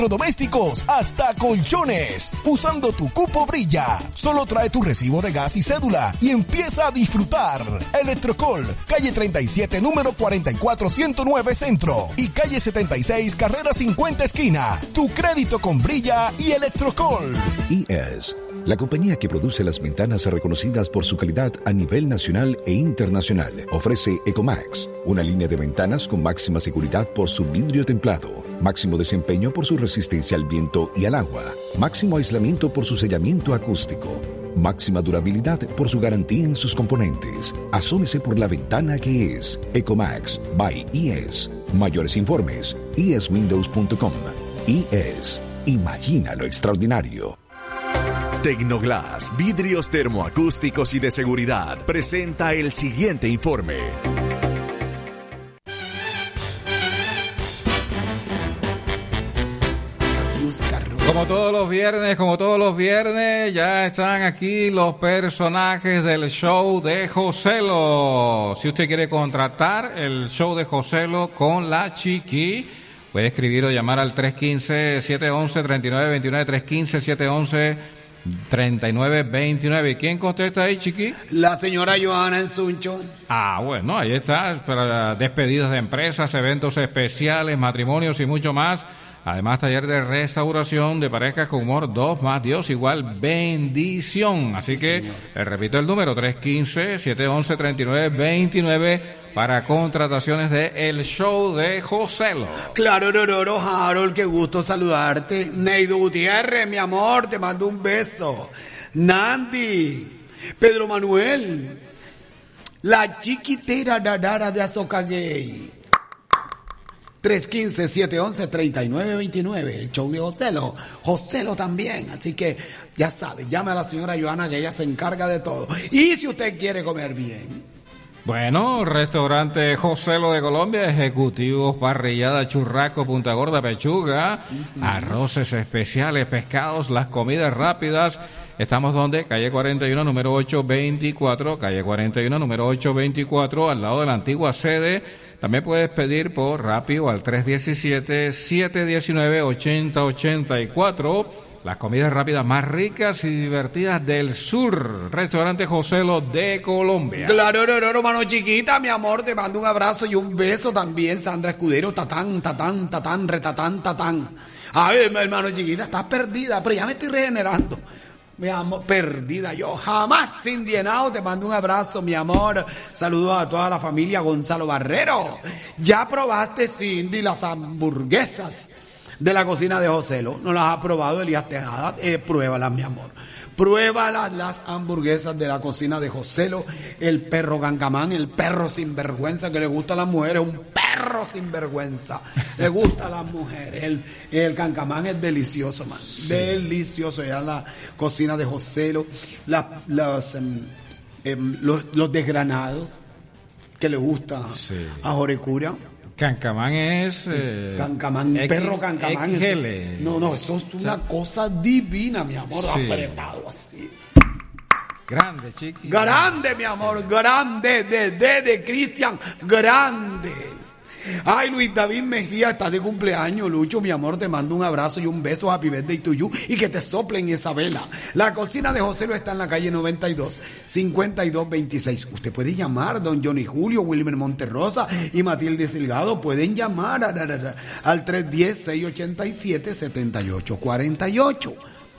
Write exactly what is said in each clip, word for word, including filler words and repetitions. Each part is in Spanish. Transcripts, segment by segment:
Domésticos hasta colchones. Usando tu cupo Brilla. Solo trae tu recibo de gas y cédula y empieza a disfrutar. Electrocol, calle treinta y siete, número cuarenta y cuatro ciento nueve Centro y calle setenta y seis, carrera cincuenta esquina. Tu crédito con Brilla y Electrocol. I E S, la compañía que produce las ventanas reconocidas por su calidad a nivel nacional e internacional, ofrece Ecomax, una línea de ventanas con máxima seguridad por su vidrio templado, máximo desempeño por su resistencia al viento y al agua, máximo aislamiento por su sellamiento acústico, máxima durabilidad por su garantía en sus componentes. Asómese por la ventana que es Ecomax by I E S. Mayores informes, i e s windows punto com. I E S, imagina lo extraordinario. Tecnoglass, vidrios termoacústicos y de seguridad, presenta el siguiente informe. Como todos los viernes, como todos los viernes, ya están aquí los personajes del show de Joselo. Si usted quiere contratar el show de Joselo con la Chiqui, puede escribir o llamar al tres uno cinco, siete uno uno, tres nueve dos nueve, tres uno cinco, siete uno uno, tres nueve dos nueve. ¿Y quién contesta ahí, Chiqui? La señora Joana en Suncho. Ah, bueno, ahí está, para despedidas de empresas, eventos especiales, matrimonios y mucho más. Además, taller de restauración de parejas con humor, dos más Dios igual bendición. Así sí, que, señor. Les repito el número, tres uno cinco, siete uno uno, tres nueve dos nueve para contrataciones de El Show de Joselo. Claro, Rororo, Harold, qué gusto saludarte. Neido Gutiérrez, mi amor, te mando un beso. Nandi, Pedro Manuel, la chiquitera Dadara de Azocagay. tres uno cinco, siete uno uno, tres nueve dos nueve, el show de Joselo. Joselo también, así que ya sabe, llame a la señora Joana que ella se encarga de todo. Y si usted quiere comer bien. Bueno, restaurante Joselo de Colombia, ejecutivos, parrillada, churrasco, punta gorda, pechuga, uh-huh. arroces especiales, pescados, las comidas rápidas. Estamos donde, calle cuarenta y uno, número ochocientos veinticuatro, calle cuarenta y uno, número ochocientos veinticuatro, al lado de la antigua sede. También puedes pedir por Rappi al tres uno siete, siete uno nueve, ocho cero ocho cuatro. Las comidas rápidas más ricas y divertidas del sur. Restaurante Joselo de Colombia. Claro, no, no, hermano chiquita, mi amor, te mando un abrazo y un beso también, Sandra Escudero, tatán, tatán, tatán, retatán, tatán. A ver, hermano chiquita, estás perdida, pero ya me estoy regenerando. Mi amor, perdida yo, jamás indignado, te mando un abrazo, mi amor. Saludos a toda la familia Gonzalo Barrero. ¿Ya probaste, Cindy, las hamburguesas de la cocina de Joselo? ¿No las ha probado, Elías Tejada? Eh, pruébalas, mi amor. Pruébalas, las hamburguesas de la cocina de Joselo. El perro Gancamán, el perro sinvergüenza que le gusta a las mujeres, un perro sinvergüenza. Le gusta a las mujeres. El, el Gancamán es delicioso, man. Sí. Delicioso. Ya la cocina de Joselo. La, los, um, um, los, los desgranados que le gusta sí. a Jorecura. Cancamán es... Eh, Cancamán, X, perro Cancamán. X L. No, no, eso es una o sea, cosa divina, mi amor, sí. apretado así. Grande, chiqui. Grande, mi amor, grande, de, de, de Cristian, grande. Ay, Luis David Mejía, estás de cumpleaños, Lucho, mi amor, te mando un abrazo y un beso, happy birthday to you, y que te soplen esa vela. La cocina de Joselo está en la calle noventa y dos, cincuenta y dos veintiséis. Usted puede llamar, don Johnny Julio, Wilmer Monterrosa y Matilde Silgado, pueden llamar a, a, a, al tres uno cero, seis ocho siete, siete ocho cuatro ocho.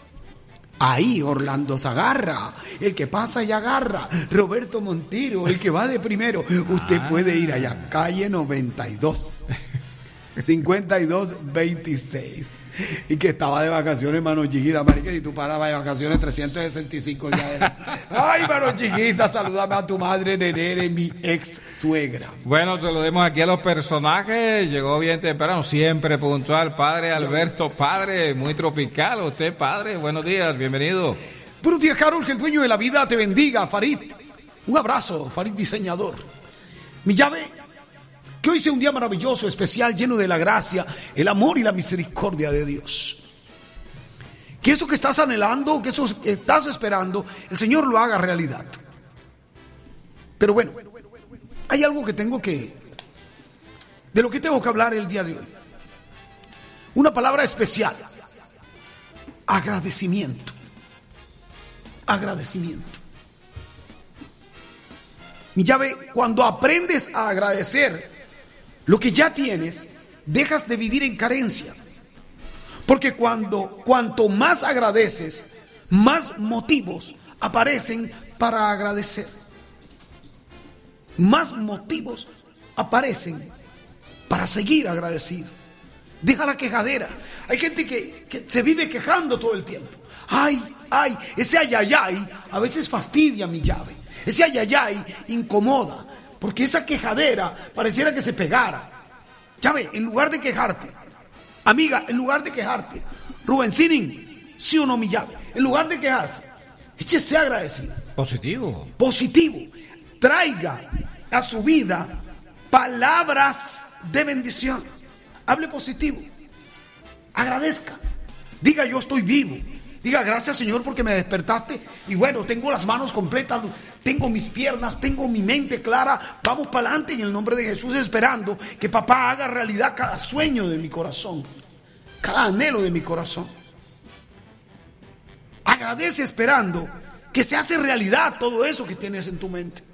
Ahí Orlando Zagarra, el que pasa y agarra, Roberto Montero, el que va de primero. Usted ah. puede ir allá, calle noventa y dos, cincuenta y dos veintiséis. Y que estaba de vacaciones, mano chiquita, marica, y tú parabas de vacaciones trescientos sesenta y cinco días. Ay, mano chiquita, saludame a tu madre, Nenere, mi ex suegra. Bueno, saludemos aquí a los personajes. Llegó bien temprano, siempre puntual. Padre Alberto, padre, muy tropical. Usted, padre, buenos días, bienvenido. Buenos días, Carol, que el dueño de la vida te bendiga, Farid. Un abrazo, Farid diseñador. Mi llave. Que hoy sea un día maravilloso, especial, lleno de la gracia, el amor y la misericordia de Dios. Que eso que estás anhelando, que eso que estás esperando, el Señor lo haga realidad. Pero bueno, hay algo que tengo que, de lo que tengo que hablar el día de hoy. Una palabra especial. Agradecimiento. Agradecimiento. Mi llave, cuando aprendes a agradecer lo que ya tienes, dejas de vivir en carencia. Porque cuando, cuanto más agradeces, más motivos aparecen para agradecer. Más motivos aparecen para seguir agradecido. Deja la quejadera. Hay gente que, que se vive quejando todo el tiempo. Ay, ay, ese ayayay a veces fastidia mi llave. Ese ayayay incomoda, porque esa quejadera pareciera que se pegara. Llave, en lugar de quejarte, amiga, en lugar de quejarte, Rubén Sinin, sí o no mi llave, en lugar de quejarse, échese agradecido. Positivo. Positivo. Traiga a su vida palabras de bendición. Hable positivo. Agradezca. Diga, yo estoy vivo. Diga, gracias Señor porque me despertaste y bueno, tengo las manos completas, tengo mis piernas, tengo mi mente clara. Vamos para adelante en el nombre de Jesús, esperando que papá haga realidad cada sueño de mi corazón, cada anhelo de mi corazón. Agradece esperando que se hace realidad todo eso que tienes en tu mente.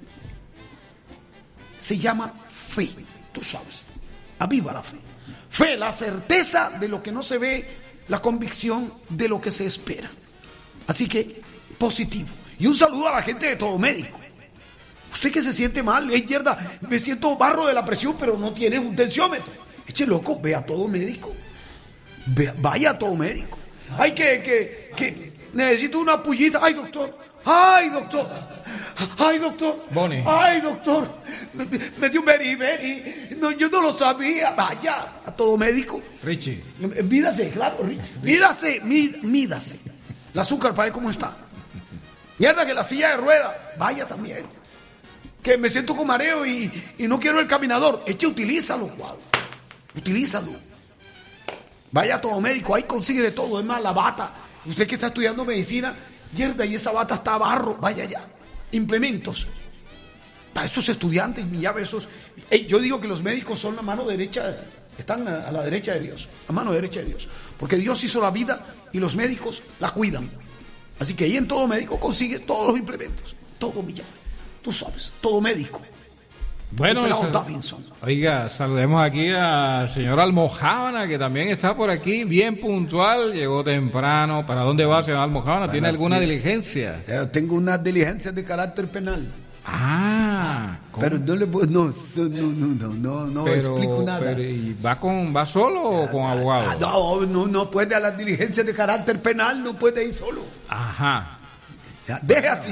Se llama fe, tú sabes. Aviva la fe. Fe, la certeza de lo que no se ve, la convicción de lo que se espera. Así que, positivo. Y un saludo a la gente de Todo Médico. Usted que se siente mal, es mierda, me siento barro de la presión, pero no tiene un tensiómetro. Eche loco, ve a Todo Médico. Ve, vaya a Todo Médico. Ay, que, que, que necesito una pullita. Ay, doctor. Ay, doctor. Ay, doctor. Bonnie. Ay, doctor. Me, me dio un beri, beri. No, yo no lo sabía. Vaya a Todo Médico. Richie. Mídase, claro, Richie. Mídase, mí, mídase. El azúcar, para ver cómo está. Mierda, que la silla de ruedas. Vaya también. Que me siento con mareo y, y no quiero el caminador. Eche, utilízalo, cuadro. Utilízalo. Vaya a Todo Médico. Ahí consigue de todo. Es más, la bata. Usted que está estudiando medicina, mierda, y esa bata está a barro. Vaya allá. Implementos para esos estudiantes, mi llave, esos. Hey, yo digo que los médicos son la mano derecha, están a, a la derecha de Dios, la mano derecha de Dios, porque Dios hizo la vida y los médicos la cuidan. Así que ahí en Todo Médico consigue todos los implementos, todo, mi llave, tú sabes, Todo Médico. Bueno, sal- oiga, saludemos aquí al señor Almojábana, que también está por aquí, bien puntual, llegó temprano. ¿Para dónde va, señor Almojábana? ¿Tiene alguna diligencia? Eh, tengo una diligencia de carácter penal. Ah, ¿cómo? Pero no le puedo, no, no, no, no, no, no pero, explico nada. Pero, ¿y va con, va solo o con abogado? Ah, no, no, no puede a las diligencias de carácter penal, no puede ir solo. Ajá. Ya, deje así.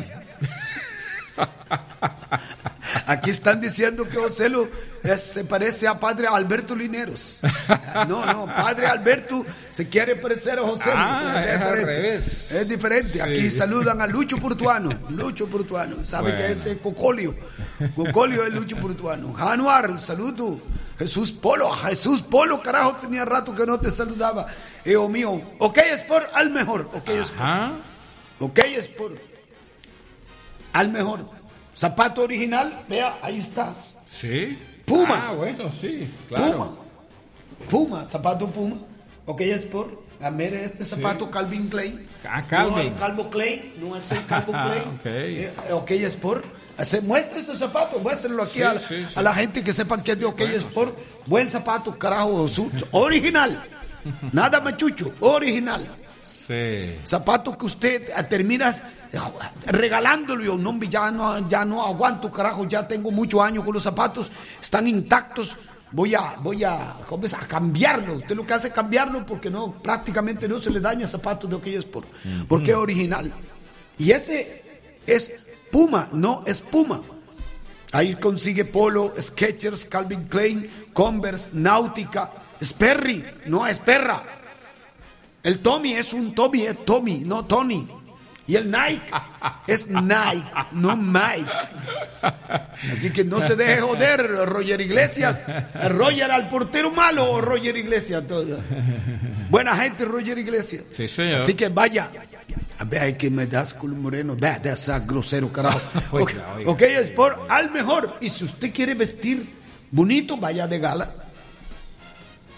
Aquí están diciendo que Joselo es, se parece a padre Alberto Lineros. No, no, padre Alberto se quiere parecer a Joselo. Ah, es, es diferente. al revés. Es diferente. Sí. Aquí saludan a Lucho Portuano. Lucho Portuano. Sabe Bueno. que ese es Cocolio. Cocolio es Lucho Portuano. Januar, saludo. Jesús Polo. Jesús Polo, carajo, tenía rato que no te saludaba. Hijo mío. Ok, Sport al mejor. Ok, Sport. Ajá. Ok, Sport. Al mejor. Zapato original, vea, ahí está. Sí. Puma. Ah, bueno, sí, claro. Puma. Puma, zapato Puma. Ok, Sport. A ver este zapato Sí. Calvin Klein. Ah, Calvin. No el Calvo Klein, no es el Calvo Klein. Ok. Eh, ok, Sport. Hace- Muestre este zapato, muéstrenlo aquí Sí, a, la- sí, sí. a la gente que sepan que es de OK Bueno, Sport. Buen zapato, carajo, su- original. Nada machucho, original. Sí. Zapatos que usted eh, termina eh, regalándolo. Yo no, ya no, ya no aguanto, carajo, ya tengo muchos años con los zapatos, están intactos. Voy a, voy a, ¿cómo es? A cambiarlo. Usted lo que hace es cambiarlo porque no, prácticamente no se le daña zapatos de OK Sport, porque es original. Y ese es Puma, no es Puma. Ahí consigue Polo, Skechers, Calvin Klein, Converse, Náutica, Sperry, no es Perra. El Tommy es un Tommy, es Tommy, no Tony. Y el Nike es Nike, no Mike. Así que no se deje joder, Roger Iglesias. Roger al portero malo, Roger Iglesias. Todo. Buena gente, Roger Iglesias. Sí, señor. Así que vaya. A ver, que me das culo moreno. Ve, de esa grosero, carajo. Ok, Oiga, oiga. ok, Sport al mejor. Y si usted quiere vestir bonito, vaya de gala.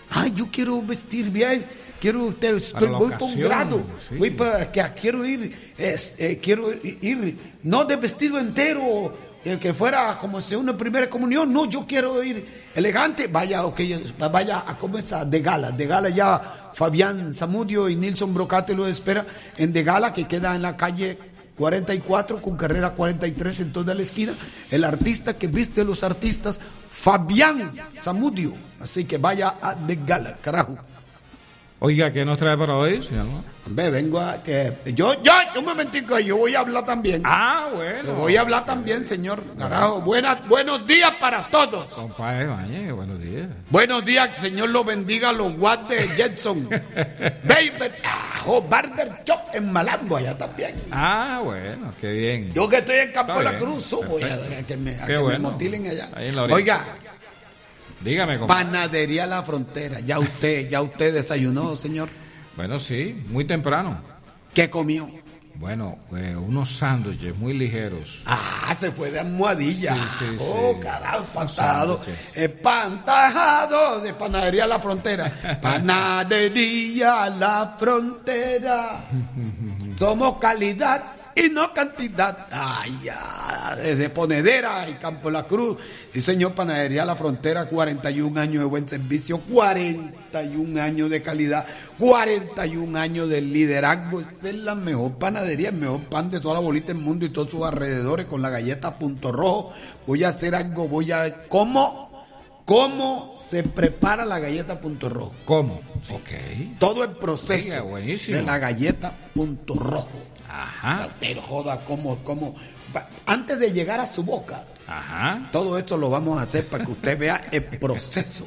Ay, yo quiero vestir bien, quiero usted, estoy, la voy por un ocasión, grado, sí. voy para que quiero ir, es, eh, quiero ir, no de vestido entero, eh, que fuera como si una primera comunión, no, yo quiero ir elegante, vaya, ok, vaya a comenzar de gala, de gala ya Fabián Zamudio y Nilson Brocate lo espera en de gala, que queda en la calle cuarenta y cuatro con carrera cuarenta y tres en toda la esquina, el artista que viste a los artistas, Fabián Zamudio, así que vaya a de gala, carajo. Oiga, ¿qué nos trae para hoy, señor? Hombre, vengo a que yo, yo, un momentico, yo voy a hablar también. Ah, bueno. Yo voy a hablar también, señor. Carajo, buenas, buenos días para todos. Compadre, vaya, buenos días. Buenos días, Señor los bendiga los guas de Jetson. Baby, ah, oh, Barber Shop en Malambo, allá también. Ah, bueno, qué bien. Yo que estoy en Campo de Está la bien, Cruz, subo a, perfecto. a que me, a Qué que bueno. me motilen allá. Ahí en la orilla. Oiga, Dígame, compadre. Panadería La Frontera. Ya usted, ya usted desayunó, señor. Bueno, sí, muy temprano. ¿Qué comió? Bueno, eh, unos sándwiches muy ligeros. Ah, se fue de almohadilla. Sí, sí, oh, sí. carajo, espantajado. sándwiches. Espantajado de Panadería La Frontera. Panadería La Frontera. Somos calidad y no cantidad. Ay, ya, desde Ponedera y Campo La Cruz. Y señor, Panadería La Frontera, cuarenta y un años de buen servicio, cuarenta y un años de calidad, cuarenta y un años de liderazgo. Esa es la mejor panadería, el mejor pan de toda la bolita del mundo y todos sus alrededores con la galleta Punto Rojo. Voy a hacer algo, voy a... ¿Cómo? ¿Cómo se prepara la galleta Punto Rojo? ¿Cómo? Ok. Todo el proceso Oiga, buenísimo. de la galleta Punto Rojo. Ajá. Pero joda, como, como, antes de llegar a su boca, Ajá. todo esto lo vamos a hacer para que usted vea el proceso.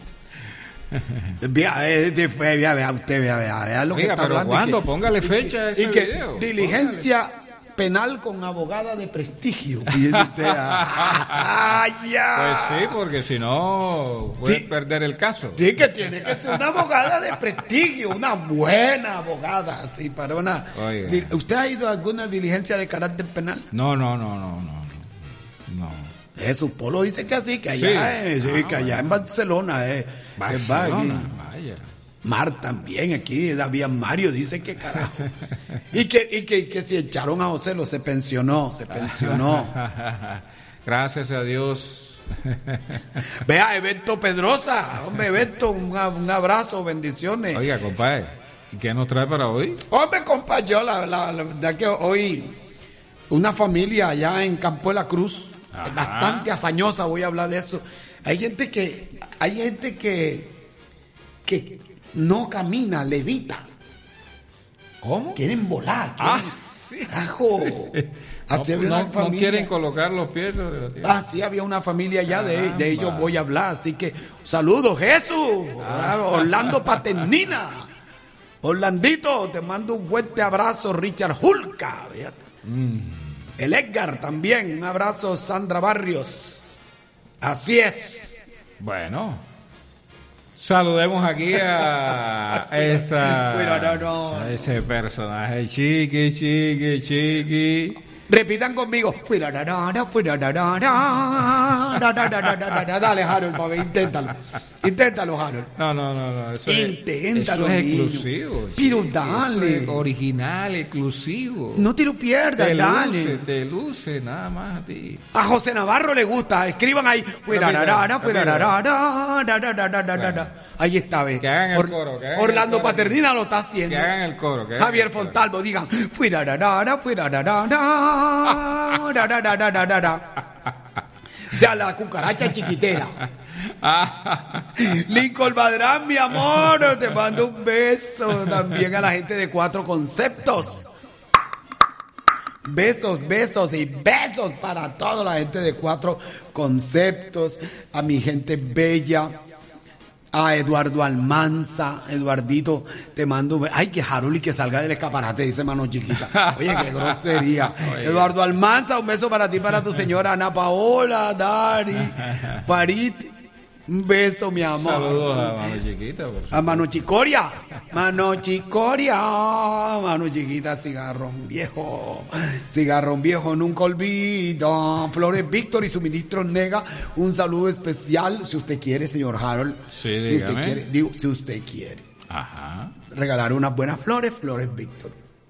Vea, eh, vea, vea, usted vea, vea, vea lo que Oiga, está pero hablando. y ¿cuándo? que- Póngale y fecha a que- ese y que video. diligencia penal con abogada de prestigio. Fíjese usted. Ah, ya. Pues sí, porque si no, puede Sí. perder el caso. Sí, que tiene que ser una abogada de prestigio, una buena abogada, así para una. Oiga. Di- ¿Usted ha ido a alguna diligencia de carácter penal? No, no, no, no, no. No. Jesús Polo dice que así, que allá, Sí. eh, sí, Ah, que allá en Barcelona, eh, que va aquí. Barcelona, vaya. Mar también aquí, David Mario dice que carajo. Y que, y que, y que si echaron a José, lo se pensionó, se pensionó. Gracias a Dios. Vea, Eberto Pedrosa, hombre, Eberto, un, a- un abrazo, bendiciones. Oiga, compadre, ¿y qué nos trae para hoy? Hombre, compa, yo la, la, la verdad que hoy una familia allá en Campo de la Cruz, Ajá. bastante hazañosa, voy a hablar de eso. Hay gente que, hay gente que, que no camina, levita. ¿Cómo? Quieren volar. Ah, quieren- sí. Carajo. No, Así había no- una no familia. quieren colocar los pies sobre la tierra. Ah, sí, había una familia allá, de, Caramba. de ellos voy a hablar. Así que, saludos, Jesús. Ah. Orlando Paternina. Orlandito, te mando un fuerte abrazo, Richard Hulka. fíjate. Mm. El Edgar también, un abrazo, Sandra Barrios. Así es. Bueno, saludemos aquí a esta Bueno, no, no. a ese personaje chiqui, chiqui, chiqui. Repitan conmigo. Fuirararara, fuirararara, rarararara. Dale, Harold, pa' ver, inténtalo. Inténtalo, Harold. No, no, no, no. Eso es, Inténtalo, eso es niño. exclusivo. Pero chiqui, dale. eso es original, exclusivo. No te lo pierdas, te dale. luce, te luce, nada más a ti. A José Navarro le gusta, escriban ahí. Fuirararara, fuirararara, rarararara. Ahí está, ve. Que hagan el coro, que hagan el Orlando coro. Paternina lo está haciendo. Que hagan el coro. Que hagan Javier el coro. Fontalvo, digan. Fuirararara, fuirararara, rarararara. O sea, la cucaracha chiquitera. Ah, Lincoln Badrán, mi amor, te mando un beso. También a la gente de Cuatro Conceptos. Besos, besos y besos para toda la gente de Cuatro Conceptos, a mi gente bella, a Eduardo Almanza. Eduardito, te mando un beso. Ay, que Harold y que salga del escaparate, dice mano chiquita. Oye, qué grosería. Oye. Eduardo Almanza, un beso para ti, para tu señora Ana Paola, Dari, Farid, Un beso, mi amor. Saludos a Mano Chiquita. Por a Mano Chicoria. Mano Chicoria. Mano Chiquita, cigarrón viejo. Cigarrón viejo, nunca olvido. Flores Víctor y suministros Nega. Un saludo especial, si usted quiere, señor Harold. Sí, si dígame. usted quiere, digo, si usted quiere. Ajá. Regalar unas buenas flores, Flores Víctor.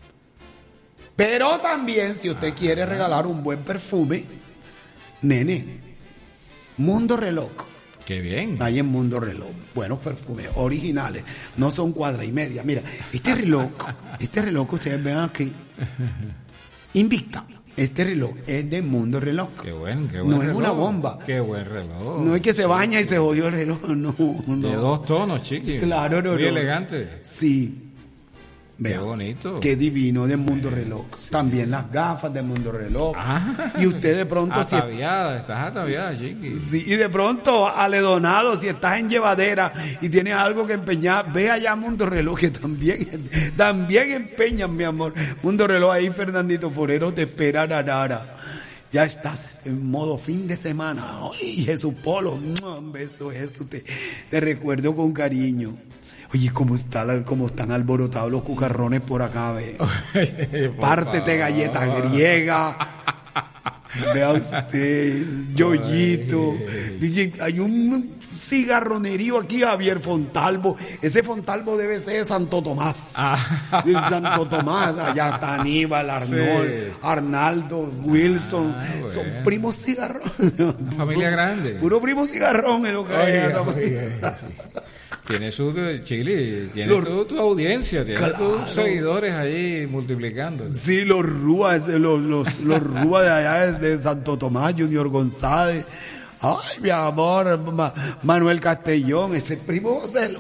Pero también, si usted quiere regalar un buen perfume, nene, Mundo Reloj. Qué bien. Hay en Mundo Reloj buenos perfumes originales, no son cuadra y media. Mira, este reloj, este reloj que ustedes ven aquí, Invicta, este reloj es de Mundo Reloj. Qué buen, qué buen No reloj. es una bomba. Qué buen reloj. No es que se baña y se jodió el reloj, no, no. De dos tonos, chiqui. Claro, no, Muy no. elegante. Sí. Vea, Qué bonito. Qué divino de Mundo Reloj. También las gafas de Mundo Reloj. Ah. Y usted de pronto si Ataviada, estás ataviada, chiqui. sí, y de pronto aledonado, si estás en llevadera y tienes algo que empeñar, ve allá a Mundo Reloj, que también, también empeñan, mi amor. Mundo Reloj, ahí Fernandito Forero te espera, narara. Ya estás en modo fin de semana. Ay, Jesús Polo, un beso, Jesús, te, te recuerdo con cariño. Oye, ¿cómo, está la, cómo están alborotados los cucarrones por acá, ve? Pártete galleta griega. Vea usted, Yoyito. Oye, hay un cigarronerío aquí, Javier Fontalvo. Ese Fontalvo debe ser de Santo Tomás. Ah. De Santo Tomás, allá está Aníbal, Arnold, Sí. Arnaldo, Wilson. Ah, bueno. Son primos cigarrón. Familia grande. Puro primo cigarrón es lo que hay. Oiga, oiga, sí. Tiene su Chile, tiene Los- tu, tu audiencia, tiene Claro. tus seguidores ahí multiplicando. Sí, los Rúas, los, los, los Rúas de allá de Santo Tomás, Junior González. Ay, mi amor, Ma- Manuel Castellón, ese primo José.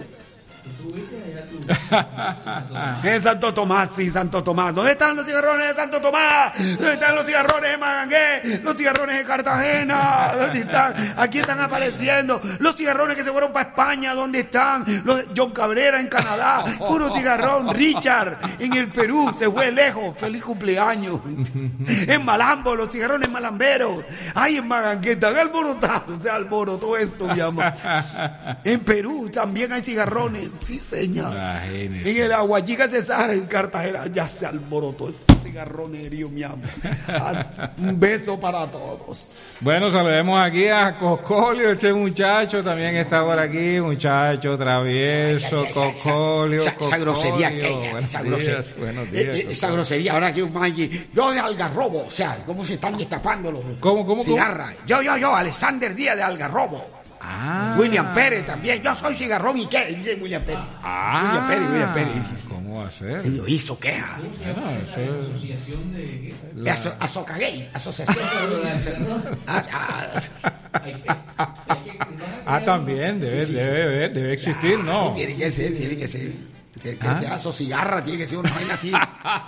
En Santo Tomás, sí, Santo Tomás. ¿Dónde están los cigarrones de Santo Tomás? ¿Dónde están los cigarrones de Magangué? Los cigarrones de Cartagena. ¿Dónde están? Aquí están apareciendo. Los cigarrones que se fueron para España, ¿dónde están? Los de John Cabrera en Canadá. Puro cigarrón. Richard en el Perú. Se fue lejos. Feliz cumpleaños. En Malambo, los cigarrones malamberos. Ay, en Magangué están alborotados. Se alborotó esto, mi amor. En Perú también hay cigarrones. Sí, señor. Imagínese. En el Aguayica Cesar, en Cartagena, ya se alborotó el cigarronerío, mi amor. Ah, un beso para todos. Bueno, saludemos aquí a Cocolio, este muchacho también está por aquí, muchacho travieso, Cocolio, Esa, esa Cocolio. grosería aquella, Buenos esa días, grosería. buenos Eh, días, eh, esa Cocolio. grosería, ahora que un manji, yo de Algarrobo, o sea, cómo se están destapando los ¿Cómo, cómo, cigarras. Yo, yo, yo, Alexander Díaz de Algarrobo. Ah. William Pérez también, yo soy cigarrón y qué, dice William Pérez. Ah. William Pérez, William Pérez. dice. ¿Cómo va a ser? Y yo hizo queja. Bueno, eso es... La- Aso- Azocagay, asociación de... Ah, ah, Ah, también, debe, Sí, sí, debe, debe, debe existir, ¿no? Tiene que ser, tiene que ser. Tiene que ¿Ah? ser asocigarra, tiene que ser una vaina así.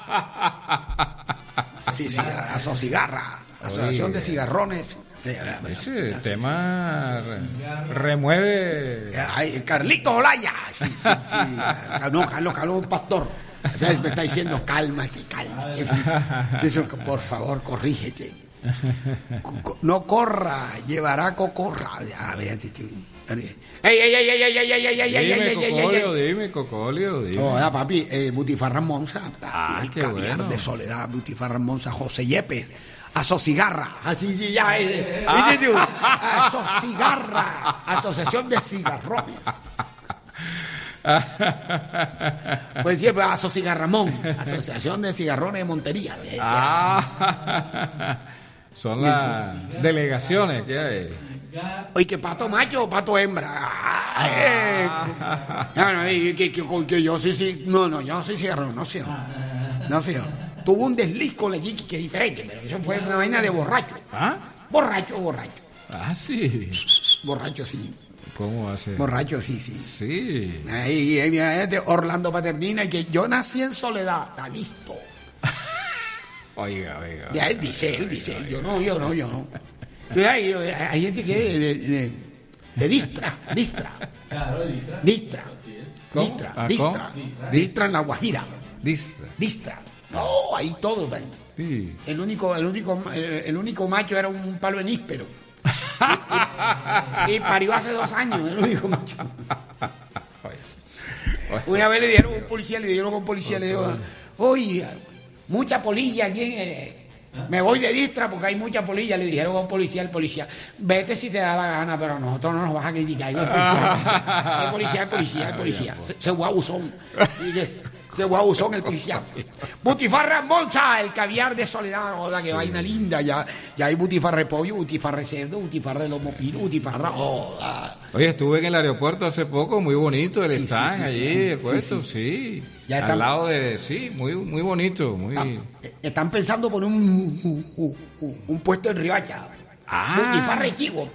Sí, sí, asocigarra. Asociación Oye. de cigarrones. Ese tema re- remueve... Ay, Carlito Olaya. Sí, sí, sí. No, Carlos, Carlos, un pastor. Entonces me está diciendo, cálmate, cálmate. Sí, sí, por favor, corrígete. Co- No corra, llevará cocorra. A ver, ey, ey, ey, ey, ey, ey, ey, ey, ey, ey, ey, Dime, ey, ey, Cocolio, ey. dime, Cocolio, dime. No, ya, papi, eh, Butifarra Monza, Ah, el qué caviar bueno. de Soledad, Butifarra Monza, José Yepes, Asocigarra, así sí, ya, eh, Ah. ¿viste tú? Asocigarra, Asociación de Cigarrones. Pues siempre Asocigarramón, Asociación de Cigarrones de Montería. Ah, son las delegaciones que hay. Oye, que pato macho o pato hembra. Ah, eh. No, no, que, que, que- que yo sí, sí. No, no, yo no soy cigarrón, no sé. No sé. Tuvo un desliz con la Yiki que es diferente, pero eso fue una vaina de borracho. ¿Ah? Borracho, borracho. Ah, sí. Borracho, sí. ¿Cómo va a ser? Borracho, sí, sí. Sí. Ahí, ahí, ahí, de Orlando Paternina, y que yo nací en Soledad. Está listo. Oiga, oiga. Ya él dice, él dice, él, yo no, yo no, yo no. Entonces, hay, hay gente que de, de, de, de distra, distra. Distra. ¿Cómo? Distra, Ah, distra. ¿cómo? Distra en la Guajira. Distra. Distra. No, ahí todo, ven. Sí. El único, el único, el, el único macho era un palo en íspero. Y parió hace dos años, es lo único macho. Una vez le dieron a un policía, le dieron a un policía, le dijo, oye, mucha polilla aquí en el... Me voy de distra porque hay mucha polilla. Le dijeron a un policía, al policía, vete si te da la gana, pero nosotros no nos vas a criticar. El policía, el policía, el policía, el policía. Ese guabuzón. Ese guabuzón, el policía. Butifarra Monza, el caviar de Soledad. Oda, qué sí. Vaina linda. Ya, ya hay butifarra de pollo, butifarra de cerdo, butifarra de lomo pino, butifarra. Oda. Oye, estuve en el aeropuerto hace poco, muy bonito el sí, stand sí, sí, allí, sí, el puesto, sí. sí. Ya están, al lado de, sí, muy muy bonito. Muy... Están pensando poner un, un, un, un puesto en Riohacha. Ah. Butifarra y chivo.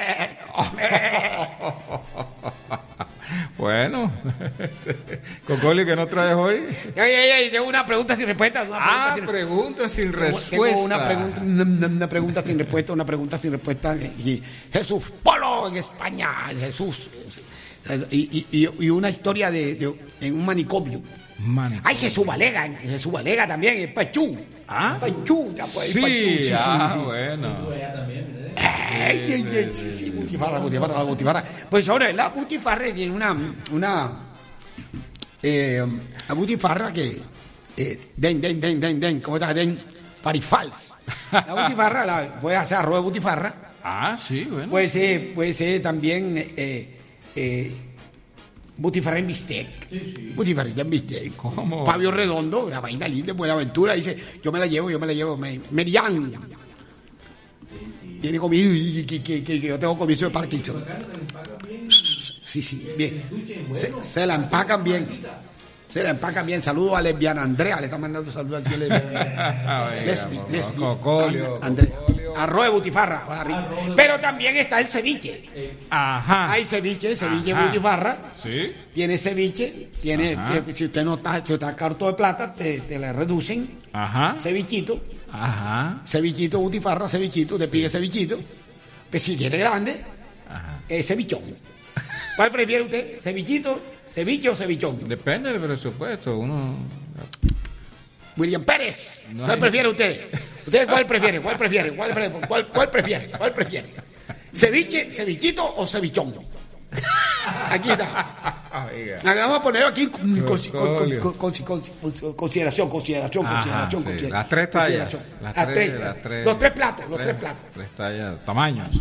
Bueno, Cocolio, ¿qué nos traes hoy? Ey, ey, ey, tengo una pregunta sin respuesta. Una ah, pregunta sin, pregunta sin tengo, respuesta. Tengo una pregunta, una, una pregunta sin respuesta, una pregunta sin respuesta. Y Jesús Polo en España, Jesús. Y, y, y una historia de, de en un manicomio. Manicomio. Ay, Jesús Valega, Jesús Valega también, el Pachú. Ah, Pachú, ya pues, sí, Pachú, sí, ah, sí, sí. bueno. Ay, ay, ay, sí, sí, Butifarra, Butifarra, la Butifarra. Pues ahora, la Butifarra tiene una, una, eh, la Butifarra que, eh, den, den, den, den, den, ¿cómo está? Den, parifals. La Butifarra, la, puede hacer arroz de Butifarra. Ah, sí, bueno. Puede ser, puede ser también, eh, eh, Butifarra en bistec. Sí, sí. Butifarrita en bistec. ¿Cómo? Pablo Redondo, la vaina linda, Buenaventura, dice, yo me la llevo, yo me la llevo. Me, Merian. Tiene comido y que, que, que, que yo tengo comienzo de Parkinson. Sí, sí, bien. Se, se la empacan bien. Se la empacan bien. Saludos a Lesbiana Andrea. Le está mandando saludos aquí a Lesbiana. Lesbi, Lesbi. Cocolio, Andrea. Arroz de Butifarra. Pero también está el ceviche. Ajá. Hay ceviche, ceviche de Butifarra. Sí. Tiene ceviche. Tiene, si usted no está, si está carto de plata, te, te le reducen. Ajá. Cevichito. Ajá. Cevichito, Butifarra, cevichito, te pide cevichito. Pues si quiere grande, es eh, cevichón. ¿Cuál prefiere usted? ¿Cevichito, ceviche o cevichón? Depende del presupuesto. Uno. William Pérez, no ¿cuál hay... prefiere usted? ¿Usted cuál prefiere? ¿Cuál prefiere? ¿Cuál prefiere? ¿Cuál, cuál prefiere? ¿Cuál prefiere? ¿Ceviche, cevichito o cevichón? Aquí está. Vamos a poner aquí con, con, con, con, con, con, con, consideración, consideración, Ajá, consideración, sí. consideración. Las tres tallas. Las, las, tres, tres, las tres, los tres platos, los tres, tres platos. Tres tallas, tamaños.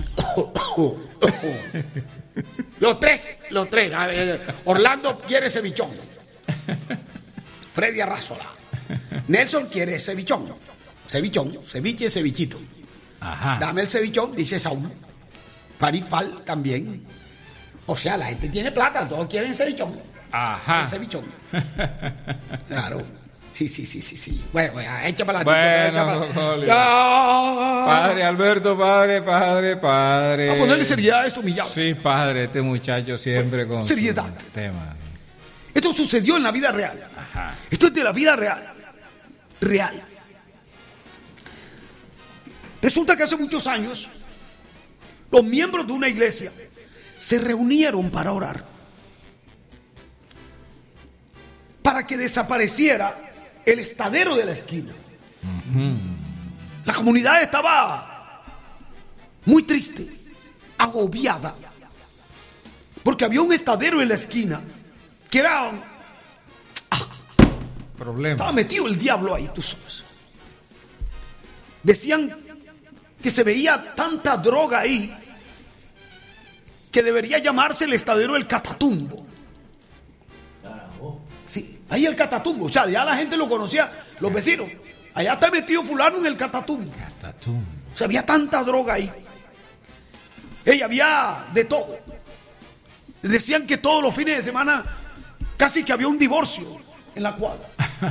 Los tres, los tres. A ver, Orlando quiere cevichón. Freddy Arrazola. Nelson quiere cevichón. Cevichón, ceviche, cevichito. Ajá. Dame el cevichón, dice Saúl. Parifal también. O sea, la gente tiene plata, todos quieren cevichón. Ajá. El cevichón. Claro. Sí, sí, sí, sí, sí. Bueno, bueno, echa para la Bueno, Cocolio. Padre Alberto, padre, padre, padre. A ponerle seriedad a esto, humillado. Sí, padre, este muchacho siempre con seriedad. Tema. Esto sucedió en la vida real. Ajá. Esto es de la vida real. Real. Resulta que hace muchos años, los miembros de una iglesia se reunieron para orar, para que desapareciera el estadero de la esquina. Uh-huh. La comunidad estaba muy triste, agobiada, porque había un estadero en la esquina que era ah, problema. Estaba metido el diablo ahí, tú sabes. Decían que se veía tanta droga ahí que debería llamarse el estadero del Catatumbo. Sí, ahí el Catatumbo, o sea, ya la gente lo conocía, los vecinos. Allá está metido fulano en el Catatumbo. Catatumbo. O sea, había tanta droga ahí. Ey, había de todo. Decían que todos los fines de semana casi que había un divorcio en la cuadra.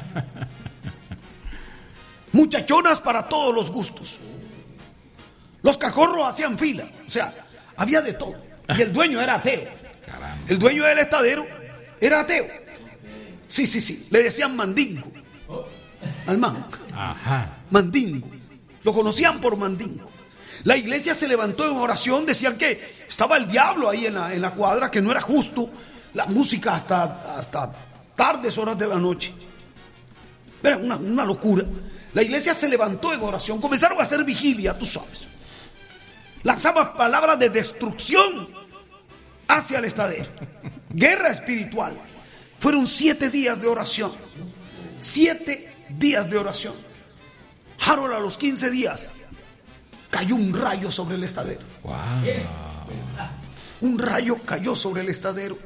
Muchachonas para todos los gustos. Los cajorros hacían fila. O sea, había de todo. Y el dueño era ateo. Caramba. El dueño del estadero era ateo. Sí, sí, sí. Le decían mandingo al man. Ajá. Mandingo. Lo conocían por mandingo. La iglesia se levantó en oración. Decían que estaba el diablo ahí en la, en la cuadra, que no era justo la música hasta, hasta tardes horas de la noche. Era una, una locura. La iglesia se levantó en oración. Comenzaron a hacer vigilia, tú sabes. Lanzaba palabras de destrucción hacia el estadero. Guerra espiritual. Fueron siete días de oración. Siete días de oración. Harold, a los quince días cayó un rayo sobre el estadero. Wow. Un rayo cayó sobre el estadero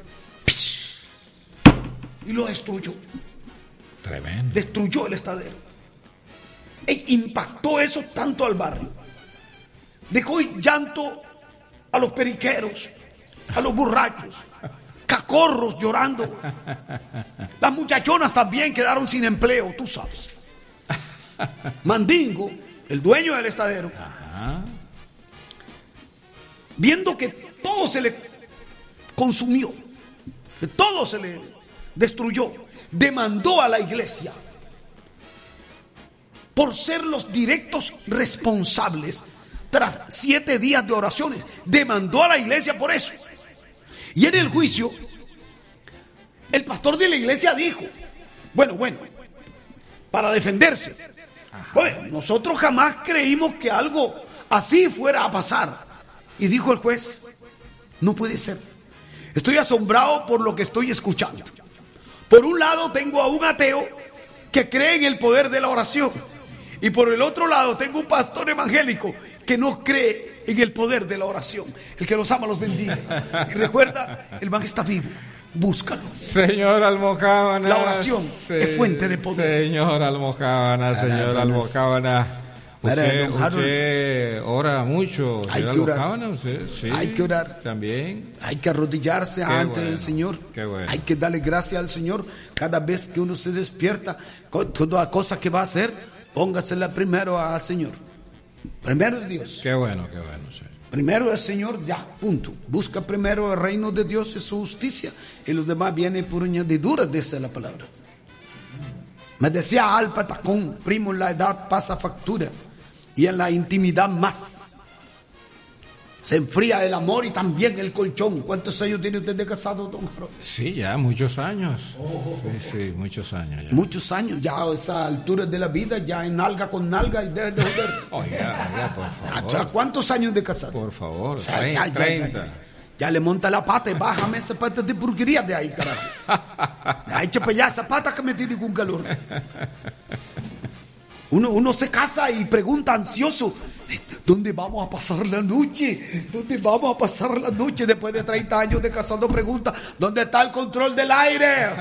y lo destruyó. Tremendo. Destruyó el estadero. E impactó eso tanto al barrio. Dejó llanto a los periqueros, a los borrachos, cacorros llorando. Las muchachonas también quedaron sin empleo, tú sabes. Mandingo, el dueño del estadero, Ajá. viendo que todo se le consumió, que todo se le destruyó, demandó a la iglesia por ser los directos responsables tras siete días de oraciones. Demandó a la iglesia por eso. Y en el juicio, el pastor de la iglesia dijo, bueno, bueno, para defenderse, bueno, nosotros jamás creímos que algo así fuera a pasar. Y dijo el juez, no puede ser. Estoy asombrado por lo que estoy escuchando. Por un lado tengo a un ateo que cree en el poder de la oración. Y por el otro lado tengo un pastor evangélico que no cree en el poder de la oración. El que los ama los bendiga. Y recuerda, el man está vivo. Búscalo. Señor Almojábana. La oración sí, es fuente de poder. Señor Almojábana, señor Almojábana. Usted, usted ora mucho. Hay que orar. Usted, sí, hay que orar. También. Hay que arrodillarse Qué ante bueno. el Señor. Qué bueno. Hay que darle gracias al Señor. Cada vez que uno se despierta, con toda cosa que va a hacer, póngasela primero al Señor. Primero es Dios. Qué bueno, qué bueno, sí. Primero el Señor, ya, punto. Busca primero el reino de Dios y su justicia. Y los demás vienen por añadidura, dice la palabra. Me decía Al Patacón, primo, la edad pasa factura. Y en la intimidad más. Se enfría el amor y también el colchón. ¿Cuántos años tiene usted de casado, don Harold? Sí, ya muchos años. Sí, sí, muchos años. Ya. Muchos años, ya a esa altura de la vida, ya en nalga con nalga y debe de joder. Oiga, oiga, por favor. O sea, ¿cuántos años de casado? Por favor, O sea, ya, ya, treinta. ya, ya. Ya le monta la pata y bájame esa pata de porquería de ahí, carajo. Ya, echa para allá esa pata que me tiene con calor. Uno, uno se casa y pregunta ansioso, ¿dónde vamos a pasar la noche? ¿Dónde vamos a pasar la noche? Después de treinta años de casado pregunta, ¿dónde está el control del aire?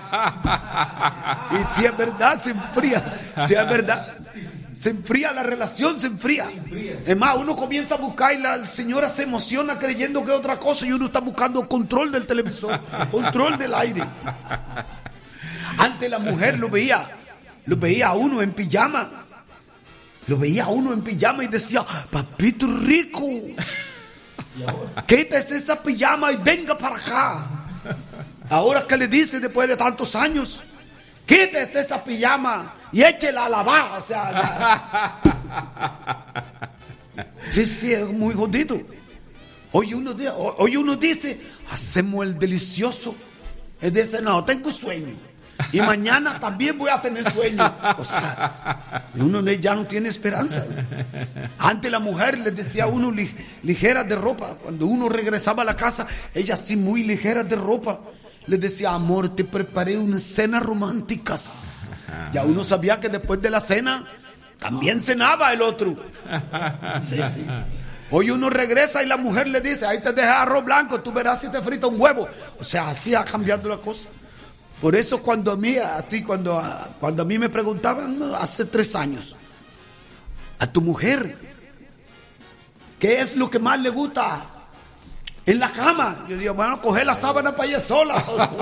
Y si es verdad, se enfría. Si es verdad, se enfría la relación, se enfría. Es más, uno comienza a buscar y la señora se emociona creyendo que es otra cosa y uno está buscando control del televisor, control del aire. Antes la mujer lo veía. Lo veía a uno en pijama. Lo veía a uno en pijama y decía, papito rico, quítese esa pijama y venga para acá. Ahora que le dice después de tantos años, quítese esa pijama y échela a lavar. O sea, ya. Sí, sí, es muy jodido. Hoy uno, hoy uno dice, hacemos el delicioso. Es dice, no, tengo sueño. Y mañana también voy a tener sueño. O sea, uno ya no tiene esperanza. Antes la mujer les decía a uno li, ligeras de ropa. Cuando uno regresaba a la casa, ellas sí muy ligeras de ropa. Les decía, amor, te preparé unas cenas románticas. Ya uno sabía que después de la cena también cenaba el otro. Sí, sí. Hoy uno regresa y la mujer le dice, ahí te deja arroz blanco, tú verás si te frita un huevo. O sea, así ha cambiado la cosa. Por eso cuando a mí, así cuando, cuando a mí me preguntaban hace tres años, a tu mujer, ¿qué es lo que más le gusta en la cama? Yo digo, bueno, coger la sábana para ella sola.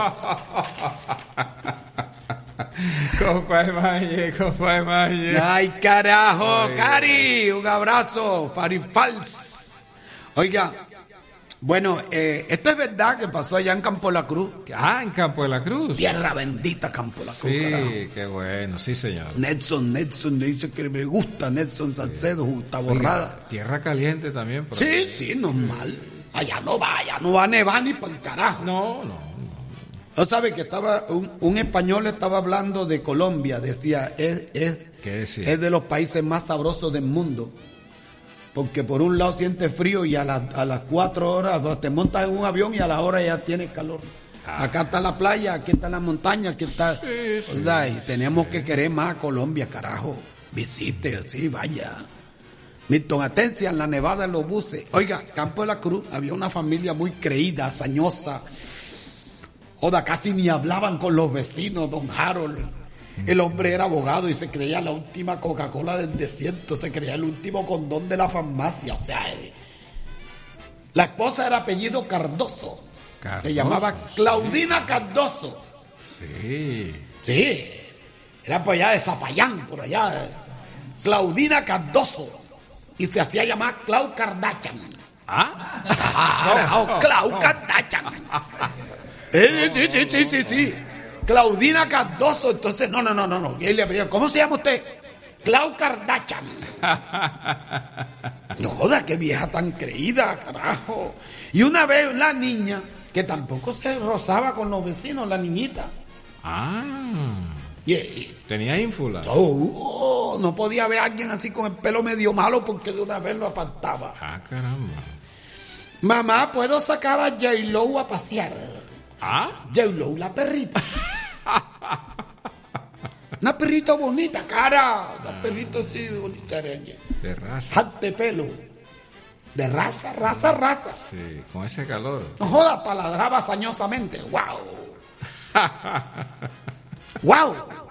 Compa Maye, compa Maye. Ay, carajo, Cari, un abrazo, Farifals. Oiga. Bueno, eh, esto es verdad que pasó allá en Campo La Cruz. Ah, en Campo de la Cruz. Tierra bendita, Campo La Cruz. Sí, carajo. qué bueno, sí, señor. Nelson, Nelson le dice que me gusta Nelson Salcedo, está borrada. Tierra caliente también. Pero... Sí, sí, normal. Allá no va, allá no va a nevar ni para el carajo. No, no, no. ¿No sabe que estaba un, un español estaba hablando de Colombia? Decía, es, es, ¿Qué decía? es de los países más sabrosos del mundo. porque por un lado sientes frío y a, la, a las cuatro horas te montas en un avión y a la hora ya tienes calor. Ah. Acá está la playa, aquí está la montaña, aquí está... Sí, sí, y tenemos sí. que querer más a Colombia, carajo. Visite, sí, vaya. Milton Atencia, en la Nevada, en los buses. Oiga, Campo de la Cruz, había una familia muy creída, hazañosa. Joda, casi ni hablaban con los vecinos, don Harold. El hombre era abogado y se creía la última Coca-Cola del desierto, se creía el último condón de la farmacia. O sea, eh, la esposa era apellido Cardoso. Cardoso, se llamaba Claudina sí. Cardoso. Sí. Sí. Era por allá de Zapayán, por allá. Claudina Cardoso. Y se hacía llamar Clau Kardashian. ¿Ah? ah Clau Kardashian. Eh, sí, sí, sí, sí, sí. Claudina Cardoso. Entonces, no, no, no, no, no. Y él le pedía, ¿cómo se llama usted? Clau Kardashian. No joda, qué vieja tan creída, carajo. Y una vez la niña, que tampoco se rozaba con los vecinos, la niñita. Ah. Y, y, tenía ínfula. Oh, oh, no podía ver a alguien así con el pelo medio malo porque de una vez lo apartaba. Ah, caramba. Mamá, ¿puedo sacar a J-Lo a pasear? ¿Ah? J-Lo, la perrita. Una perrita bonita, cara. Una ah. perrita así bonita. De raza. Jate pelo. De raza, raza, raza. Sí, con ese calor. No joda, taladraba hazañosamente. ¡Wow! ¡Wow!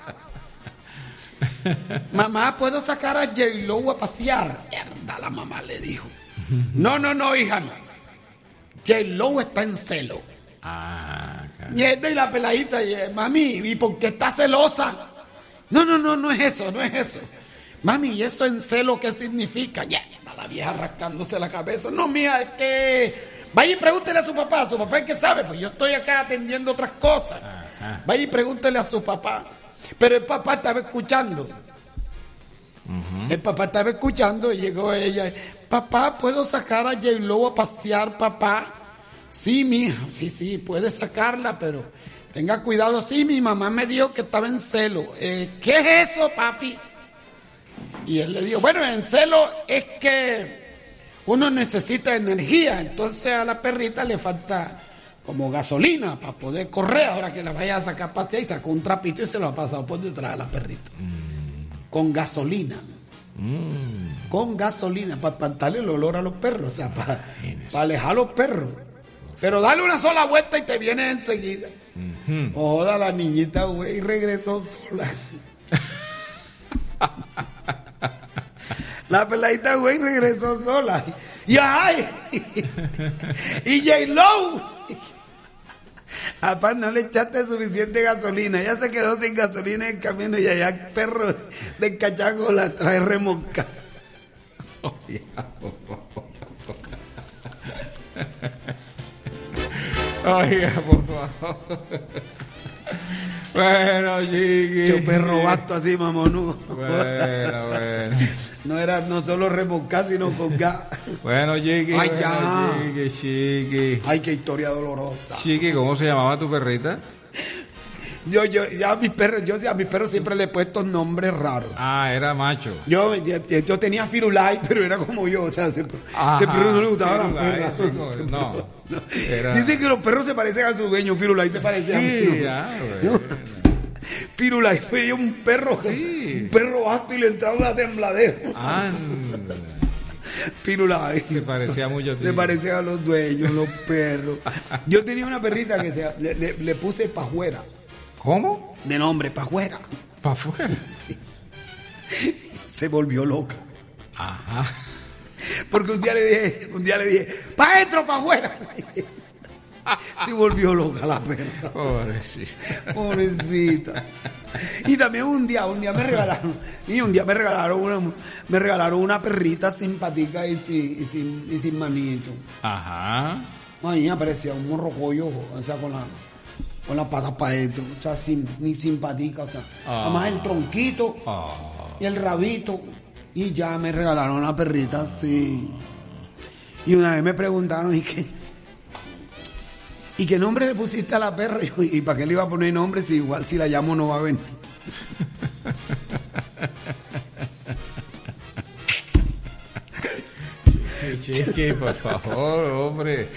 Mamá, ¿puedo sacar a J-Lo a pasear? Mierda, la mamá le dijo. No, no, no, hija, no. J-Lo está en celo. Ah, y la peladita, y, mami, ¿y por qué está celosa? No, no, no, no es eso, no es eso. Mami, ¿y eso en celo qué significa? Ya, la vieja rascándose la cabeza. No, mija, es que... Vaya y pregúntele a su papá, a su papá es que sabe, pues yo estoy acá atendiendo otras cosas. Ajá. Vaya y pregúntele a su papá. Pero el papá estaba escuchando. Uh-huh. El papá estaba escuchando y llegó ella. Papá, ¿puedo sacar a J-Lo a pasear, papá? Sí, mija, sí, sí, puede sacarla, pero tenga cuidado. Sí, mi mamá me dijo que estaba en celo. Eh, ¿Qué es eso, papi? Y él le dijo, bueno, en celo es que uno necesita energía, entonces a la perrita le falta como gasolina para poder correr. Ahora que la vaya a sacar a pasear, y sacó un trapito y se lo ha pasado por detrás a la perrita. Mm. Con gasolina. Mm. Con gasolina, para espantarle el olor a los perros, o sea, para, para alejar a los perros. Pero dale una sola vuelta y te viene enseguida. Mm-hmm. Joda, la niñita, güey, regresó sola. La peladita, güey, regresó sola. Y ay, y J-Lo. Apá, no le echaste suficiente gasolina. Ella se quedó sin gasolina en el camino y allá el perro del cachaco la trae remolcada. Oiga, por favor. Bueno, Jiggy. Yo perro basto así, mamonudo. Bueno, bueno. No era no solo remolcar, sino con gas. Bueno, Jiggy. Ay, bueno, ya. Jiggy, Jiggy. Ay, qué historia dolorosa. Jiggy, ¿cómo se llamaba tu perrita? Yo, yo, ya a mis perros, yo a mis perros siempre le he puesto nombres raros. Ah, era macho. Yo, yo, yo tenía Firulai, pero era como yo, o sea, siempre, siempre no le gustaban las perras. No, no. Era... Dicen que los perros se parecen a su dueño, Firulai se parecía sí, a mí. Ah, bueno. Firulai fue un perro, sí. un perro vasto y le entraba una tembladera. Anda. Firulai. Se parecía mucho a ti. Se parecía a los dueños, los perros. Yo tenía una perrita que se, le, le, le puse Pajuera. ¿Cómo? De nombre, Pajuera. ¿Pajuera? Sí. Se volvió loca. Ajá. Porque un día le dije, un día le dije, pa' dentro, pa' afuera. Se volvió loca la perra. Pobrecita. Pobrecita. Y también un día, un día me regalaron, y un día me regalaron una, me regalaron una perrita simpática y sin, y sin, y sin manito. Ajá. Ay, me parecía un morrocollo, o sea, con la, con las patas para adentro, o sea, sin, ni simpática, o sea, ah. Además el tronquito ah. y el rabito. Y ya me regalaron la perrita, sí. Y una vez me preguntaron, ¿y qué? ¿Y qué nombre le pusiste a la perra? Y, yo, ¿y para qué le iba a poner nombre si igual si la llamo no va a venir? Chiqui, por favor, hombre.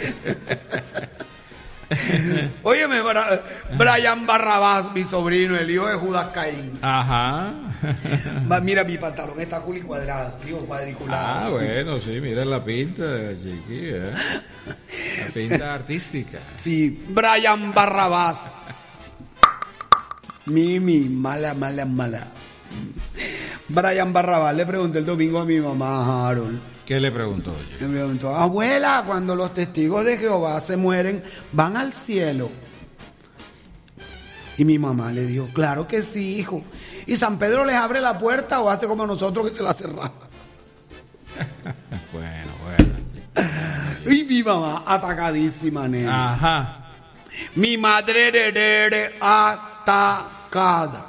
Óyeme, Bra- Brian Barrabás, mi sobrino, el hijo de Judas Caín. Ajá. Va, mira, mi pantalón está culi cuadrado, digo cuadriculado. Ah, bueno, sí, mira la pinta, Chiqui, ¿eh? La pinta artística. Sí, Brian Barrabás. Mimi, mala, mala, mala. Brian Barrabás le pregunté el domingo a mi mamá, Harold. ¿Qué le preguntó? Chiqui? Le preguntó, abuela, cuando los testigos de Jehová se mueren, ¿van al cielo? Y mi mamá le dijo, claro que sí, hijo. ¿Y San Pedro les abre la puerta o hace como nosotros que se la cerramos? Bueno, bueno. Y mi mamá atacadísima, nena. Ajá. Mi madre heredere atacada.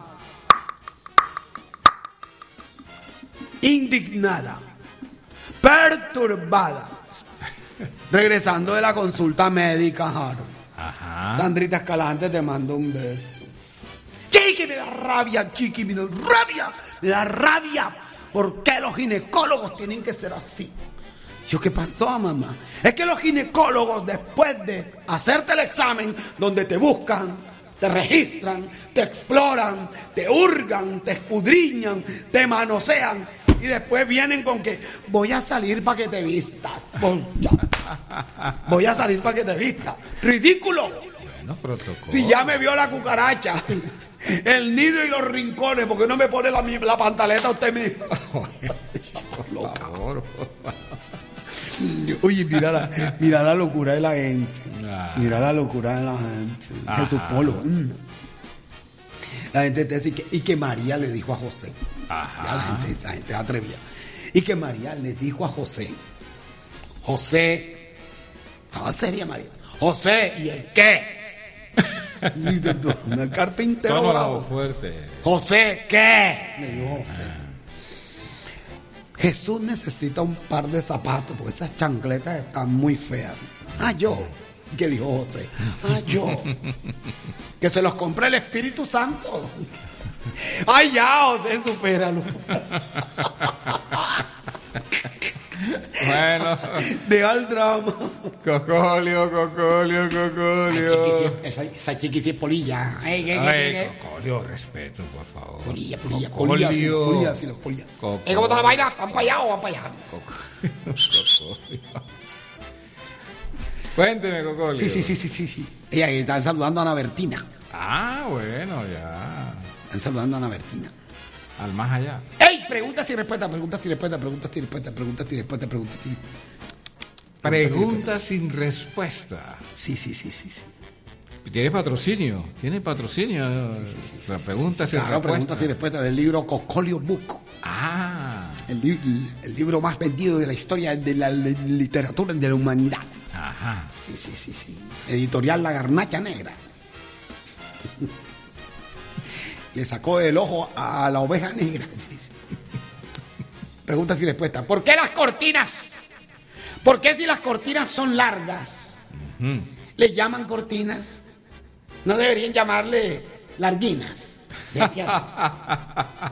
Indignada. Perturbada. Regresando de la consulta médica, Harold. Ajá. Sandrita Escalante, te mando un beso. Chiqui, me da rabia, Chiqui, me da rabia, me da rabia. ¿Por qué los ginecólogos tienen que ser así? Yo, ¿qué pasó, mamá? Es que los ginecólogos, después de hacerte el examen, donde te buscan, te registran, te exploran, te hurgan, te escudriñan, te manosean, y después vienen con que voy a salir para que te vistas. Voy, voy a salir para que te vistas. ¡Ridículo! Bueno, protocolo. Si ya me vio la cucaracha, el nido y los rincones, ¿por qué no me pone la, la pantaleta usted mismo? Por favor. Oye, mira la, mira la locura de la gente. Ah. Mira la locura de la gente. Ajá. Jesús Polo. mm. La gente te dice que, y que María le dijo a José. Ajá. Ya la gente, la gente atrevía. Y que María le dijo a José. José. Estaba seria María. José, ¿y el qué? Un carpintero Tómalo bravo. fuerte. José, ¿qué? Me dijo José. Jesús necesita un par de zapatos porque esas chancletas están muy feas. Ah, yo. ¿Qué dijo José? Ah, yo. Que se los compré el Espíritu Santo. Ay, ya, José, supéralo. Bueno. Deja el drama. Cocolio, cocolio, cocolio. Esa, esa chiqui sí es polilla. Ay, ¿qué, qué, Ay, qué, qué? cocolio, respeto, por favor. Polilla, polilla, Cocolio. polilla, sí, polilla, sí, polilla. Cocolio. ¿Eh, ¿Cómo está la vaina? ¿Van para allá o van para allá? Cocolio. Cuénteme, cocolio. Sí, sí, sí, sí, sí, sí. Ella están saludando a Ana Bertina. Ah, bueno, ya. Están saludando a Ana Bertina. Al más allá. ¡Ey! Preguntas y respuestas, preguntas y respuestas, preguntas y respuestas, preguntas y respuestas, preguntas y respuestas. Pregunta sin respuesta. Sí, sí, sí, sí, sí. ¿Tiene patrocinio? ¿Tiene patrocinio? La pregunta sin Claro, respuesta. preguntas y respuestas del libro Cocolio Book. Ah. El, li- el libro más vendido de la historia de la li- literatura de la humanidad. Ajá. Sí, sí, sí, sí. Editorial La Garnacha Negra. Le sacó el ojo a la oveja negra. Preguntas y respuestas. ¿Por qué las cortinas? ¿Por qué si las cortinas son largas Ujú. les llaman cortinas? No deberían llamarle larguinas. Decía.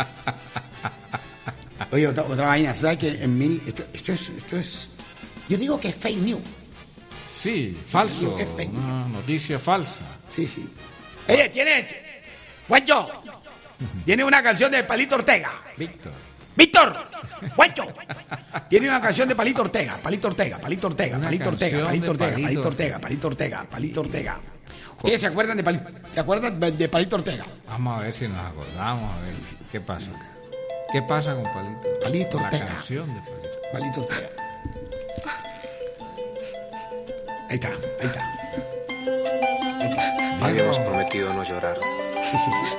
Oye, otra, otra vaina. ¿Sabes que en mil... Esto, esto es... Esto es... Yo digo que es fake news. Sí, falso. digo que es fake. Una noticia falsa. Sí, sí. Oye, tienes... Guancho. Tiene una canción de Palito Ortega. Víctor. Víctor. Guancho. Tiene una canción de Palito Ortega. Palito Ortega. Palito Ortega. Una Palito Ortega. canción Palito de Ortega. Palito Palito Ortega. Palito Ortega. Palito Ortega. ¿Ustedes se acuerdan de Palito? ¿Se acuerdan de, de Palito Ortega? Vamos a ver si nos acordamos. A ver qué pasa. ¿Qué pasa con Palito? Palito La Ortega. canción de Palito. Palito Ortega. Ahí está. Ahí está. Ahí está. Habíamos prometido no llorar. Sí, sí, sí.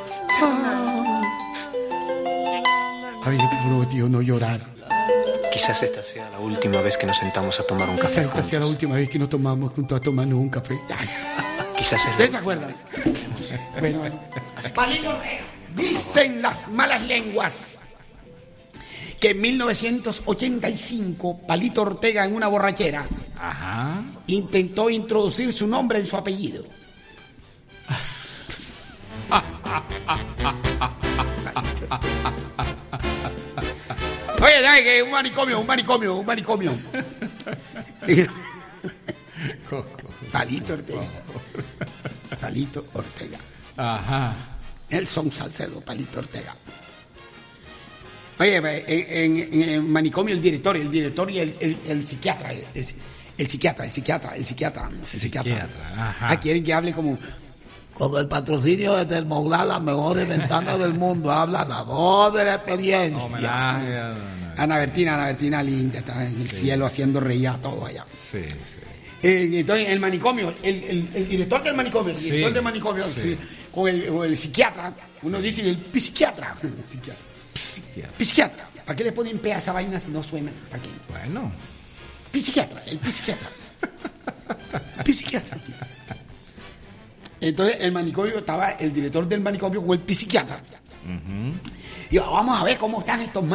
Había prometido no llorar. Quizás esta sea la última vez que nos sentamos a tomar un café Esta sea la juntos. última vez que nos tomamos juntos a tomarnos un café. Ay. Quizás es ¿Ustedes se la... acuerdan? Bueno, Palito Ortega. Dicen las malas lenguas que en mil novecientos ochenta y cinco Palito Ortega, en una borrachera, Ajá. intentó introducir su nombre en su apellido. Oye, Oye, ¿sabes qué? Un manicomio, un manicomio, un manicomio. Palito Ortega. Palito Ortega. Ajá. Nelson Salcedo, Palito Ortega. Oye, en, en, en el manicomio el director, el director y el, el, el psiquiatra, el, el psiquiatra, el psiquiatra, el psiquiatra, el psiquiatra. Psiquiatra, ajá. Ah, quieren que hable como con el patrocinio de Termoglad, las mejores ventanas del mundo. Habla la voz de la experiencia. Homenaje a... Ana Bertina, Ana Bertina linda, está en el sí. cielo haciendo reír a todo allá. Sí, sí. Eh, entonces, el manicomio, el, el, el director del manicomio, el director Sí, del manicomio, sí. sí, con, el, con el psiquiatra, uno dice el psiquiatra. Psiquiatra. Psiquiatra. Psiquiatra. ¿Para qué le ponen P a esa vaina si no suena? ¿Para qué? Bueno. Psiquiatra, el psiquiatra. Psiquiatra. Entonces, el manicomio estaba el director del manicomio con el psiquiatra. Uh-huh. Y yo, vamos a ver cómo están estos